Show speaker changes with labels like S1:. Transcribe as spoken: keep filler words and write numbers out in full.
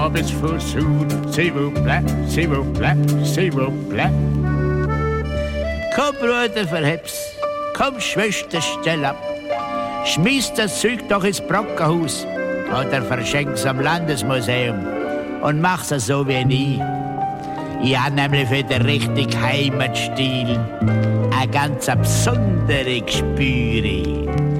S1: Bis Fussur, s'il vous plaît, s'il vous plaît, s'il vous plaît. Komm, Bruder, verheb's. Komm, Schwester, stell ab. Schmiss das Zeug doch ins Brockenhaus oder verschenk's am Landesmuseum und mach's so wie ich. Ich hab nämlich für den richtigen Heimatstil eine ganz besondere Gespüre.